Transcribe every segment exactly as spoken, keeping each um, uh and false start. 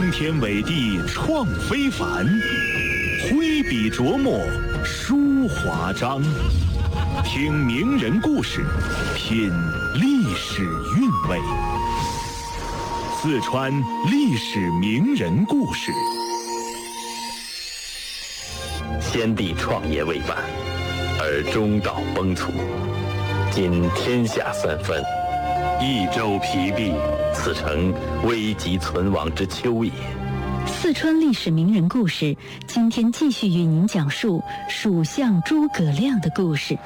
惊天伟地创非凡，挥笔琢磨书华章。听名人故事，品历史韵味。四川历史名人故事。 先帝创业未晚，而中道崩殂，今天下三分，益州疲弊，此诚危急存亡之秋也。 四川历史名人故事，今天继续与您讲述蜀相诸葛亮的故事。《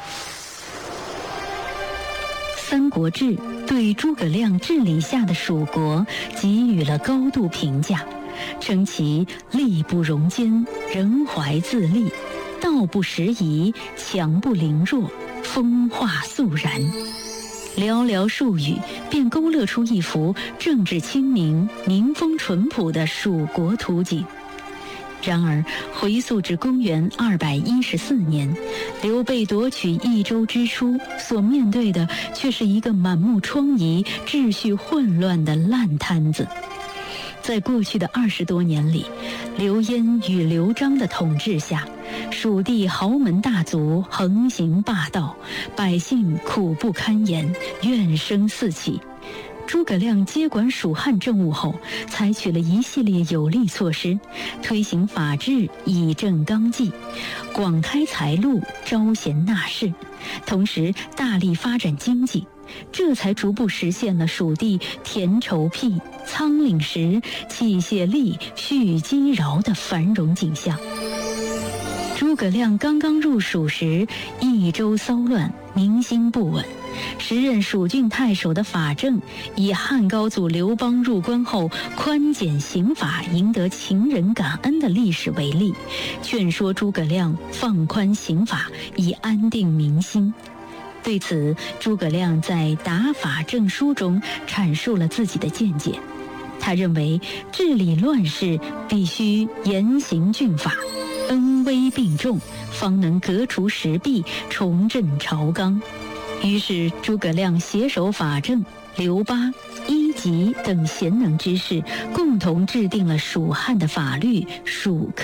三国志》对诸葛亮治理下的蜀国给予了高度评价，称其力不容奸，人怀自立，道不拾遗，强不凌弱，风化肃然。寥寥数语便勾勒出一幅政治清明、民风淳朴的蜀国图景。然而回溯至公元二百一十四年，刘备夺取益州之初，所面对的却是一个满目疮痍、秩序混乱的烂摊子。在过去的二十多年里，刘焉与刘璋的统治下，蜀地豪门大族横行霸道，百姓苦不堪言，怨声四起。诸葛亮接管蜀汉政务后，采取了一系列有力措施，推行法治，以正纲纪，广开财路，招贤纳士，同时大力发展经济，这才逐步实现了蜀地田畴辟、仓廪实、器械利、蓄积饶的繁荣景象。诸葛亮刚刚入蜀时，益州骚乱，民心不稳。时任蜀郡太守的法正以汉高祖刘邦入关后宽减刑法赢得秦人感恩的历史为例，劝说诸葛亮放宽刑法，以安定民心。对此，诸葛亮在《答法正书》中阐述了自己的见解。他认为治理乱世必须严刑峻法，恩威并重，方能革除时弊，重振朝纲。于是诸葛亮携手法正、刘巴、伊吉等贤能之士，共同制定了蜀汉的法律《蜀科》。